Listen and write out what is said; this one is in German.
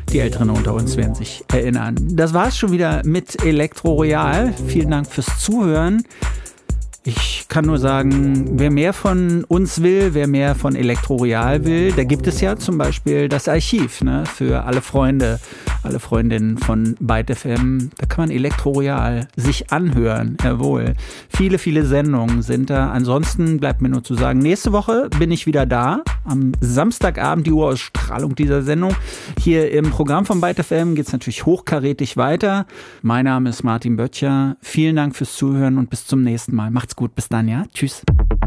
Die Älteren unter uns werden sich erinnern. Das war's schon wieder mit Elektro Royal. Vielen Dank fürs Zuhören. Ich kann nur sagen, wer mehr von uns will, wer mehr von Elektro Royal will, da gibt es ja zum Beispiel das Archiv, ne, für alle Freunde, alle Freundinnen von Byte FM. Da kann man Elektro Royal sich anhören, jawohl. Viele, viele Sendungen sind da. Ansonsten bleibt mir nur zu sagen, nächste Woche bin ich wieder da. Am Samstagabend die Urausstrahlung dieser Sendung. Hier im Programm von Byte FM geht es natürlich hochkarätig weiter. Mein Name ist Martin Böttcher. Vielen Dank fürs Zuhören und bis zum nächsten Mal. Macht's gut, bis dann, ja? Tschüss.